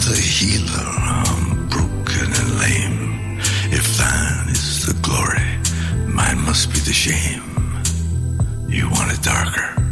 a healer, I'm broken and lame. If thine is the glory, mine must be the shame. You want it darker,